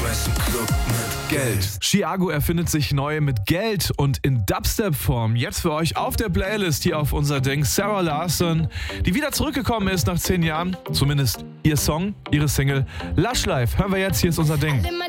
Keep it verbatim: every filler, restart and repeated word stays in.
weißen Club mit Geld. Chiago erfindet sich neu mit Geld und in Dubstep-Form. Jetzt für euch auf der Playlist hier auf unser Ding Sarah Larsson, die wieder zurückgekommen ist nach zehn Jahren. Zumindest ihr Song, ihre Single Lush Life. Hören wir jetzt, hier ist unser Ding.